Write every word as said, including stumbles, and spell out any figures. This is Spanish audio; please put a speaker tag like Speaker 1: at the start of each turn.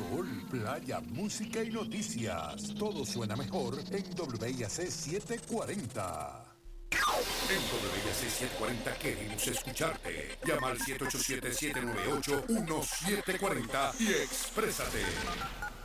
Speaker 1: sol, playa, música y noticias. Todo suena mejor en W I A C setecientos cuarenta. En W I A C setecientos cuarenta queremos escucharte. Llama al siete ocho siete, siete nueve ocho, uno siete cuatro cero y exprésate.